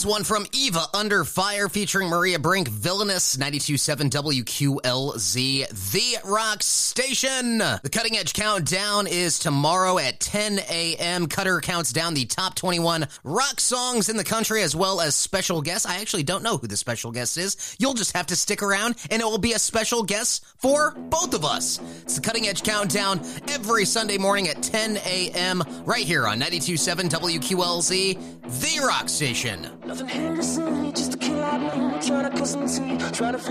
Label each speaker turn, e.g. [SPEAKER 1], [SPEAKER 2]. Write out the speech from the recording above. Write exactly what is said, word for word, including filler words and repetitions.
[SPEAKER 1] Here's one from Eva, Under Fire, featuring Maria Brink, Villainous, ninety-two point seven W Q L Z, The Rock Station. The Cutting Edge Countdown is tomorrow at ten a.m. Cutter counts down the top twenty-one rock songs in the country, as well as special guests. I actually don't know who the special guest is. You'll just have to stick around, and it will be a special guest for both of us. It's the Cutting Edge Countdown every Sunday morning at ten a.m. right here on ninety-two point seven W Q L Z, The Rock Station.
[SPEAKER 2] Nothing here to see, just a kid like me, trying to cause some tea, trying to